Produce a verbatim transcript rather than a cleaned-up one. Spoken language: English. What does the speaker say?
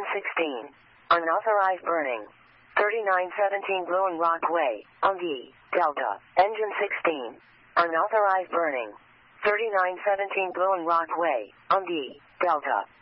sixteen. Unauthorized burning. thirty-nine seventeen Blue and Rock Way, Ungi, Delta. Engine sixteen. Unauthorized burning. thirty-nine seventeen Blue and Rock Way, Ungi, Delta.